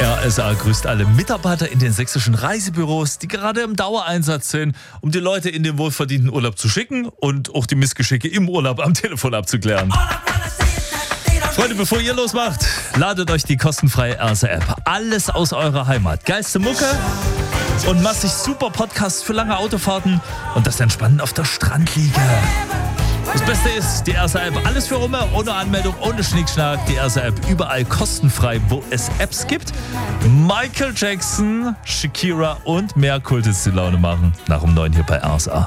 RSA grüßt alle Mitarbeiter in den sächsischen Reisebüros, die gerade im Dauereinsatz sind, um die Leute in den wohlverdienten Urlaub zu schicken und auch die Missgeschicke im Urlaub am Telefon abzuklären. Freunde, bevor ihr losmacht, ladet euch die kostenfreie RSA-App. Alles aus eurer Heimat. Geilste Mucke und massig super Podcasts für lange Autofahrten und das Entspannen auf der Strandliege. Das Beste ist, die RSA-App, alles für Rumme, ohne Anmeldung, ohne Schnickschnack. Die RSA-App überall kostenfrei, wo es Apps gibt. Michael Jackson, Shakira und mehr Kultis die Laune machen. Nach um 9 hier bei RSA.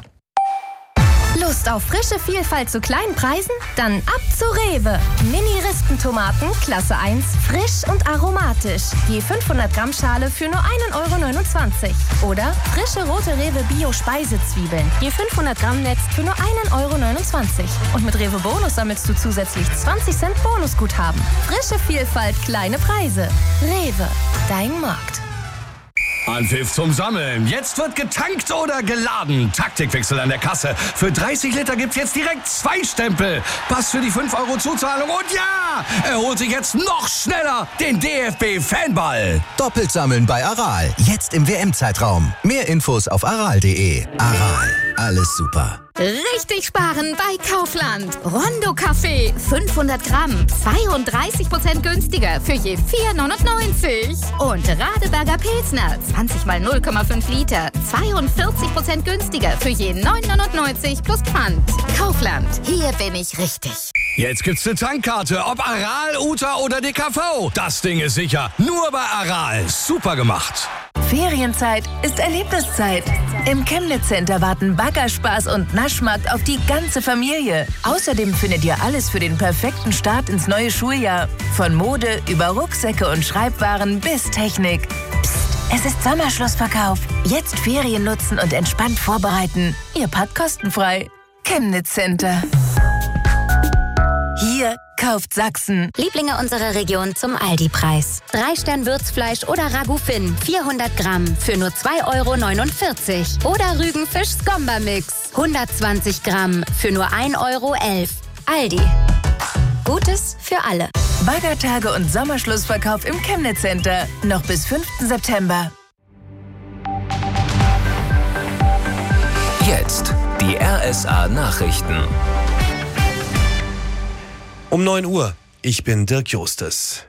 Lust auf frische Vielfalt zu kleinen Preisen? Dann ab zu Rewe. Mini-Rispentomaten, Klasse 1, frisch und aromatisch. Je 500 Gramm Schale für nur 1,29 €. Oder frische rote Rewe Bio-Speisezwiebeln. Je 500 Gramm Netz für nur 1,29 €. Und mit Rewe Bonus sammelst du zusätzlich 20 Cent Bonusguthaben. Frische Vielfalt, kleine Preise. Rewe, dein Markt. Anpfiff zum Sammeln. Jetzt wird getankt oder geladen. Taktikwechsel an der Kasse. Für 30 Liter gibt's jetzt direkt 2 Stempel. Pass für die 5 € Zuzahlung. Und ja, er holt sich jetzt noch schneller den DFB-Fanball. Doppelt sammeln bei Aral. Jetzt im WM-Zeitraum. Mehr Infos auf aral.de. Aral. Alles super. Richtig sparen bei Kaufland. Rondo Kaffee, 500 Gramm, 32% günstiger für je 4,99 €. Und Radeberger Pilsner, 20 mal 0,5 Liter, 42% günstiger für je 9,99 € plus Pfand. Kaufland, hier bin ich richtig. Jetzt gibt's eine Tankkarte, ob Aral, Uta oder DKV. Das Ding ist sicher, nur bei Aral. Super gemacht. Ferienzeit ist Erlebniszeit. Im Chemnitz Center warten Baggerspaß und Naschmarkt auf die ganze Familie. Außerdem findet ihr alles für den perfekten Start ins neue Schuljahr. Von Mode über Rucksäcke und Schreibwaren bis Technik. Psst, es ist Sommerschlussverkauf. Jetzt Ferien nutzen und entspannt vorbereiten. Ihr packt kostenfrei. Chemnitz Center. Hier kauft Sachsen. Lieblinge unserer Region zum Aldi-Preis. 3-Stern-Würzfleisch oder Ragout-Fin, 400 Gramm für nur 2,49 €. Oder Rügenfisch-Skomba-Mix, 120 Gramm für nur 1,11 €. Aldi. Gutes für alle. Baggertage und Sommerschlussverkauf im Chemnitz Center. Noch bis 5. September. Jetzt die RSA-Nachrichten. Um 9 Uhr, ich bin Dirk Justes.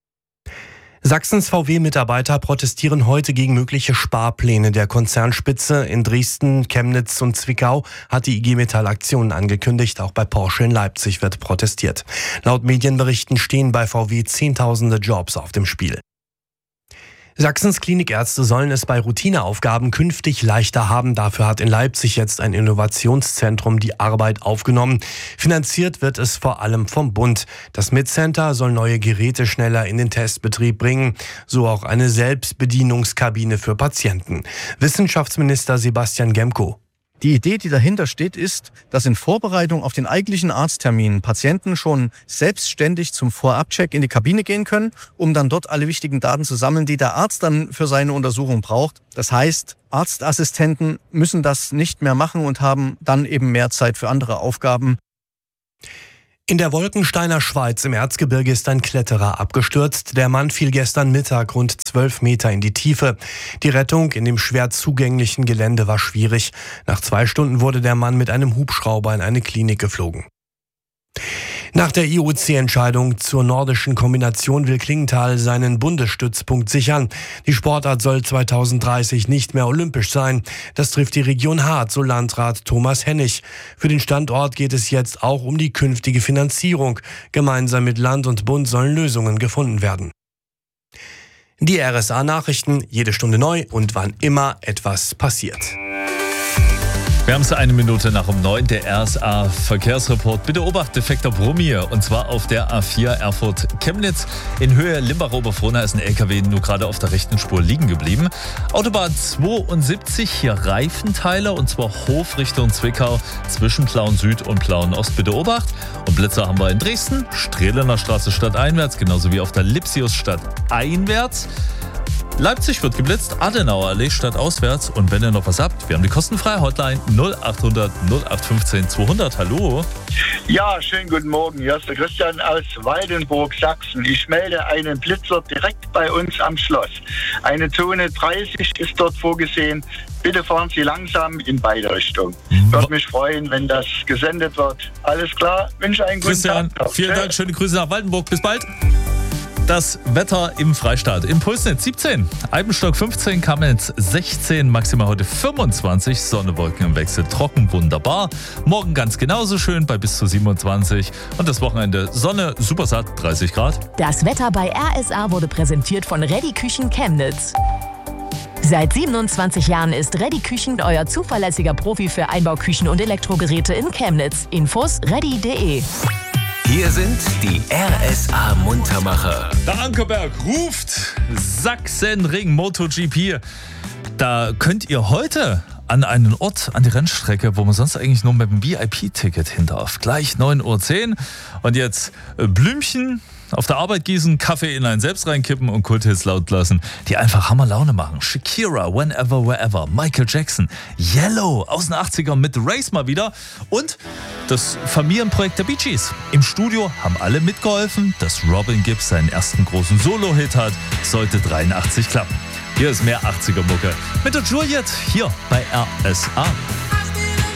Sachsens VW-Mitarbeiter protestieren heute gegen mögliche Sparpläne der Konzernspitze. In Dresden, Chemnitz und Zwickau hat die IG Metall Aktionen angekündigt. Auch bei Porsche in Leipzig wird protestiert. Laut Medienberichten stehen bei VW Zehntausende Jobs auf dem Spiel. Sachsens Klinikärzte sollen es bei Routineaufgaben künftig leichter haben. Dafür hat in Leipzig jetzt ein Innovationszentrum die Arbeit aufgenommen. Finanziert wird es vor allem vom Bund. Das MIT-Center soll neue Geräte schneller in den Testbetrieb bringen. So auch eine Selbstbedienungskabine für Patienten. Wissenschaftsminister Sebastian Gemko. Die Idee, die dahinter steht, ist, dass in Vorbereitung auf den eigentlichen Arzttermin Patienten schon selbstständig zum Vorabcheck in die Kabine gehen können, um dann dort alle wichtigen Daten zu sammeln, die der Arzt dann für seine Untersuchung braucht. Das heißt, Arztassistenten müssen das nicht mehr machen und haben dann eben mehr Zeit für andere Aufgaben. In der Wolkensteiner Schweiz im Erzgebirge ist ein Kletterer abgestürzt. Der Mann fiel gestern Mittag rund 12 Meter in die Tiefe. Die Rettung in dem schwer zugänglichen Gelände war schwierig. Nach 2 Stunden wurde der Mann mit einem Hubschrauber in eine Klinik geflogen. Nach der IOC-Entscheidung zur nordischen Kombination will Klingenthal seinen Bundesstützpunkt sichern. Die Sportart soll 2030 nicht mehr olympisch sein. Das trifft die Region Hart, so Landrat Thomas Hennig. Für den Standort geht es jetzt auch um die künftige Finanzierung. Gemeinsam mit Land und Bund sollen Lösungen gefunden werden. Die RSA-Nachrichten, jede Stunde neu und wann immer etwas passiert. Wir haben es 1 Minute nach um 9, der RSA-Verkehrsreport. Bitte Obacht, defekter Brummier. Und zwar auf der A4 Erfurt-Chemnitz. In Höhe Limbach-Oberfrohna ist ein LKW nur gerade auf der rechten Spur liegen geblieben. Autobahn 72, hier Reifenteiler, und zwar Hof Richtung Zwickau zwischen Plauen Süd und Plauen Ost. Bitte Obacht. Und Blitzer haben wir in Dresden, Strehlener Straße stadteinwärts, genauso wie auf der Lipsiusstadt einwärts. Leipzig wird geblitzt, Adenauer Allee statt auswärts. Und wenn ihr noch was habt, wir haben die kostenfreie Hotline 0800 0815 200. Hallo. Ja, schönen guten Morgen. Hier ist der Christian aus Waldenburg, Sachsen. Ich melde einen Blitzer direkt bei uns am Schloss. Eine Zone 30 ist dort vorgesehen. Bitte fahren Sie langsam in beide Richtungen. Würde mich freuen, wenn das gesendet wird. Alles klar, wünsche einen guten Christian, Tag. vielen Dank, schöne Grüße nach Waldenburg. Bis bald. Das Wetter im Freistaat. Impulsnetz 17, Eibenstock 15, Kamenz 16, maximal heute 25, Sonne, Wolken im Wechsel, trocken, wunderbar. Morgen ganz genauso schön bei bis zu 27 und das Wochenende Sonne, super satt, 30 Grad. Das Wetter bei RSA wurde präsentiert von Reddy Küchen Chemnitz. Seit 27 Jahren ist Reddy Küchen euer zuverlässiger Profi für Einbauküchen und Elektrogeräte in Chemnitz. Infos reddy.de. Hier sind die RSA-Muntermacher. Der Ankerberg ruft Sachsenring MotoGP. Da könnt ihr heute an einen Ort, an die Rennstrecke, wo man sonst eigentlich nur mit dem VIP-Ticket hin darf. Gleich 9:10 Uhr. Und jetzt Blümchen auf der Arbeit gießen, Kaffee in einen selbst reinkippen und Kulthits laut lassen, die einfach Hammerlaune machen. Shakira, Whenever, Wherever, Michael Jackson, Yellow aus den 80ern mit Race mal wieder und das Familienprojekt der Bee Gees. Im Studio haben alle mitgeholfen, dass Robin Gibb seinen ersten großen Solo-Hit hat. Sollte 83 klappen. Hier ist mehr 80er-Mucke mit der Juliet hier bei RSA.